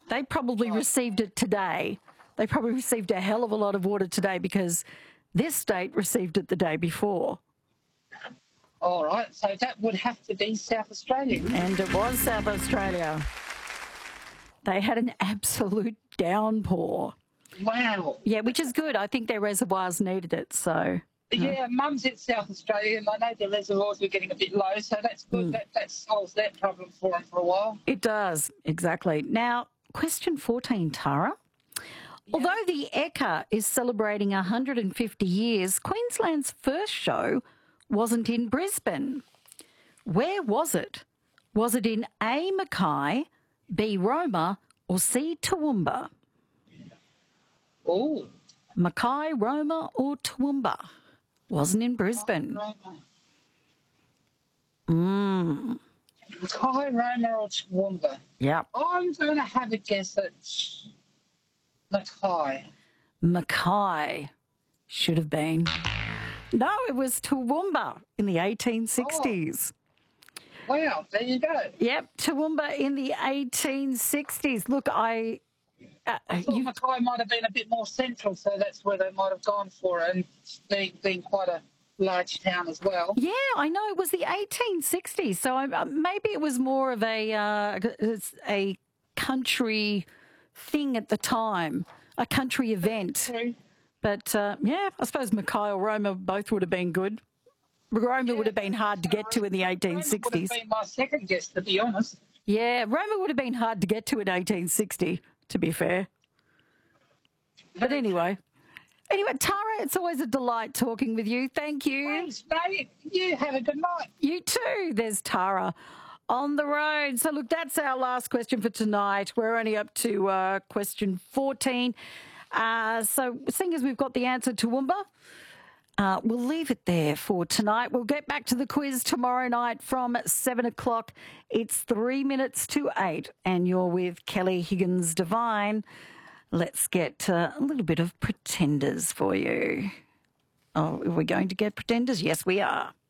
They probably received it today. They probably received a hell of a lot of water today because this state received it the day before. All right, so that would have to be South Australia. And it was South Australia. They had an absolute downpour. Wow. Yeah, which is good. I think their reservoirs needed it, so... Yeah, Mum's in South Australia, and I know their reservoirs were getting a bit low, so that's good. That solves that problem for them for a while. It does, exactly. Now, question 14, Tara. Although the Ekka is celebrating 150 years, Queensland's first show wasn't in Brisbane. Where was it? Was it in A, Mackay, B, Roma, or C, Toowoomba? Oh. Mackay, Roma, or Toowoomba? Wasn't in Brisbane. Mackay, Roma, or Toowoomba? Yeah. I'm going to have a guess at Mackay. Mackay should have been. No, it was Toowoomba in the 1860s. Wow, there you go. Yep, Toowoomba in the 1860s. Look, I thought Mackay might have been a bit more central, so that's where they might have gone for it, and being quite a large town as well. Yeah, I know. It was the 1860s, so maybe it was more of a country thing at the time, a country event. But, yeah, I suppose Mackay or Roma both would have been good. Roma would have been hard to get to in the 1860s. Roma would have been my second guess, to be honest. Yeah, Roma would have been hard to get to in 1860, to be fair. But anyway, Tara, it's always a delight talking with you. Thank you. Thanks, mate. You have a good night. You too. There's Tara on the road. So, look, that's our last question for tonight. We're only up to question 14. So, seeing as we've got the answer to Toowoomba, we'll leave it there for tonight. We'll get back to the quiz tomorrow night from 7 o'clock. It's 3 minutes to 8, and you're with Kelly Higgins Devine. Let's get a little bit of Pretenders for you. Oh, are we going to get Pretenders? Yes, we are.